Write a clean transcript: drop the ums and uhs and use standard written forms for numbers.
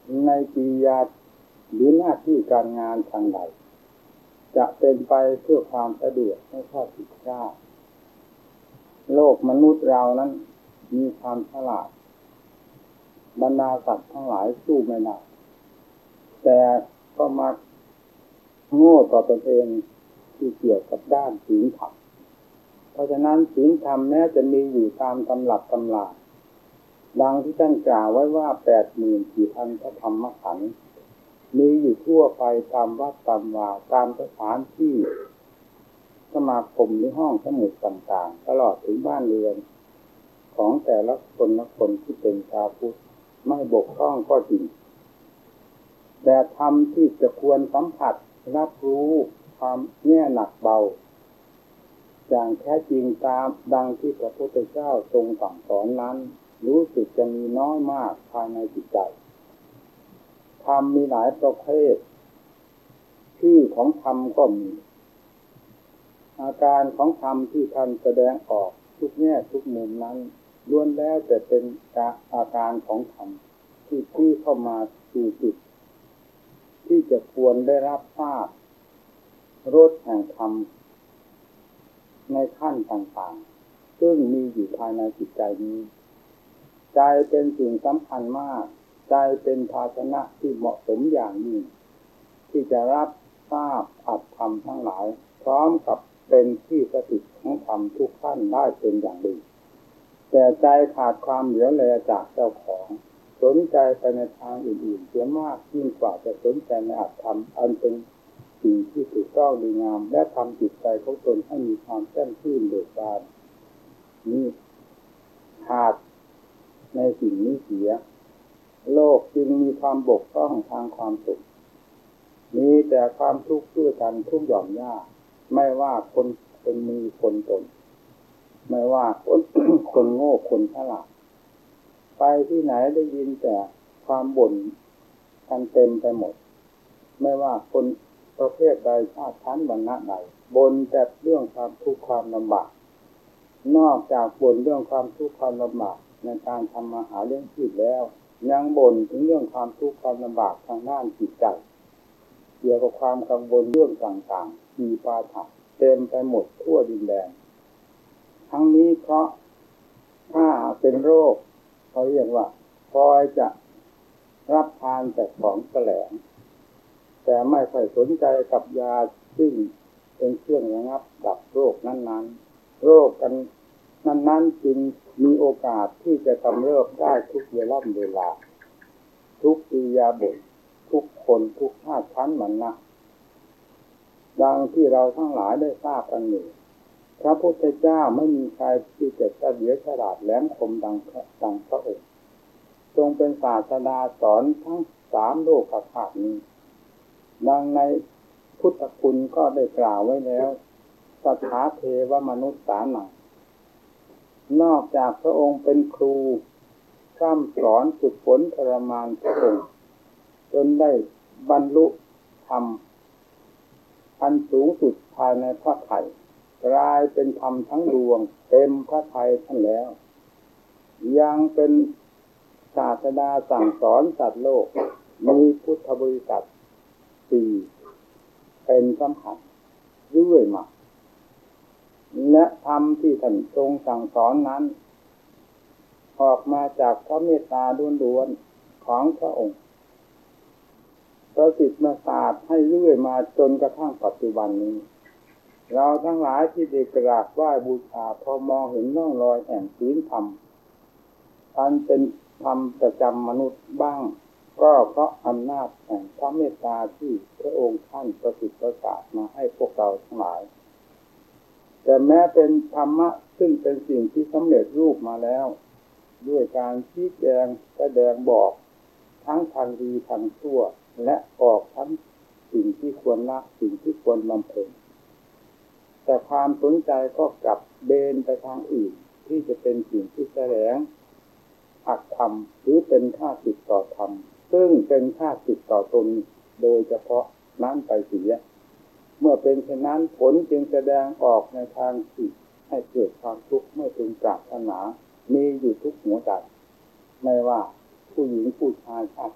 ในกิริยาหรือหน้าที่การงานทางใดจะเป็นไปเพื่อความสะดวกให้ข้าศึกษาโลกมนุษย์เรานั้นมีความฉลาดบรรดาสัตว์ทั้งหลายสู้ไม่ได้แต่ก็มาโง่ต่อตนเองที่เกี่ยวกับด้านศีลธรรมเพราะฉะนั้นศีลธรรมแม้จะมีอยู่ตามตำรับตำราดังที่ท่านกล่าวไว้ว่า 84,000 พระธรรมขันธ์มีอยู่ทั่วไปตามวัดตามวาตามสถานที่สมาคมหรือห้องสมุดต่างๆตลอดถึงบ้านเรือนของแต่ละคนที่เป็นชาวพุทธไม่บกพร่องก็จริงแต่ธรรมที่จะควรสัมผัสรับรู้ความแง่หนักเบาอย่างแท้จริงตามดังที่พระพุทธเจ้าทรงสั่งสอนนั้นรู้สึกจะมีน้อยมากภายในจิตใจธรรมมีหลายประเภทชื่อของธรรมก็มีอาการของธรรมที่ท่านแสดงออกทุกแง่ทุกมุมนั้นล้วนแล้วแต่เป็นอาการของธรรมที่เข้ามาสู่จิตที่จะควรได้รับทราบรสแห่งธรรมในขั้นต่างๆซึ่งมีอยู่ภายในจิตใจนี้ใจเป็นสิ่งสำคัญมากใจเป็นภาชนะที่เหมาะสมอย่างยิ่งที่จะรับทราบอัตธรรมทั้งหลายพร้อมกับเป็นที่สถิตของธรรมทุกขั้นได้เป็นอย่างดีแต่ใจขาดความเหลียวแลจากเจ้าของสนใจไปในทางอื่นๆเสียมากยิ่งกว่าจะสนใจในอัตธรรมอันเป็นสิ่งที่ถูกต้องดีงามและทำจิตใจของตนให้มีความแจ่มชื่นเบิกบานนี่ขาดในสิ่งนี้เสียโลกจึงมีความบกพร่องทางความสุขมีแต่ความทุกข์ด้วยกันทุกหย่อมย่าไม่ว่าคนมีคนตนไม่ว่าคนโง่คนฉลาดไปที่ไหนได้ยินแต่ความบ่นกันเต็มไปหมดไม่ว่าคนประเภทใดชาติชั้นวรรณะใดบ่นแต่เรื่องความทุกข์ความลำบากนอกจากบ่นเรื่องความทุกข์ความลำบากในการทำมาหาเลี้ยงชีพแล้วยังบ่นถึงเรื่องความทุกข์ความลำบากทางด้านจิตใจเกี่ยวกับความกังวลเรื่องต่างๆมีปาฐะเต็มไปหมดทั่วดินแดนทั้งนี้เพราะถ้าเป็นโรคเขาเรียกว่าคอยจะรับทานแต่ของแสลงแต่ไม่ค่อยสนใจกับยาซึ่งเป็นเครื่องระงับดับโรคนั้นๆโรคกันนั้นๆจึงมีโอกาสที่จะกำเริบได้ทุกเวลาทุกอิริยาบถทุกคนทุกชาติชั้นวรรณะดังที่เราทั้งหลายได้ทราบกันอยู่พระพุทธเจ้าไม่มีใครที่จะเฉลียวฉลาดแหลมคมดังพระองค์ทรงเป็นศาสดาสอนทั้ง3โลกธาตุนี้ดังในพุทธคุณก็ได้กล่าวไว้แล้วสัทธาเทวมนุษย์สานังนอกจากพระองค์เป็นครูพร่ำสอนฝึกฝนทรมานพระองค์จนได้บรรลุธรรมอันสูงสุดภายในพระทัยกลายเป็นธรรมทั้งดวงเต็มพระทัยท่านแล้วยังเป็นศาสดาสั่งสอนสัตว์โลกมีพุทธบริษัท4เป็นสำคัญเรื่อยมาและธรรมที่ท่านทรงสั่งสอนนั้นออกมาจากพระเมตตาล้วนๆของพระองค์ประสิทธิ์มาศาสตร์ให้เรื่อยมาจนกระทั่งปัจจุบันนี้เราทั้งหลายที่ได้กราบไหว้บูชาพอมองเห็นร่องรอยแห่งศีลธรรมอันเป็นธรรมประจำมนุษย์บ้างก็เพราะอำนาจแห่งพระเมตตาที่พระองค์ท่านประสิทธิ์ประสาทมาให้พวกเราทั้งหลายแต่แม้เป็นธรรมะซึ่งเป็นสิ่งที่สำเร็จรูปมาแล้วด้วยการชี้แจงแสดงบอกทั้งทางดีทางชั่วและบอกทั้งสิ่งที่ควรละสิ่งที่ควรบำเพ็ญแต่ความสนใจก็กลับเบนไปทางอื่นที่จะเป็นสิ่งที่แสดงอัตธรรมหรือเป็นค่าศึกต่อธรรมซึ่งเป็นค่าศึกต่อตนโดยเฉพาะนั้นไปเสียเมื่อเป็นเช่นนั้นผลจึงแสดงออกในทางที่ให้เกิดความทุกข์ไม่พึงปรารถนามีอยู่ทุกหัวใจไม่ว่าผู้หญิงผู้ชายชาติ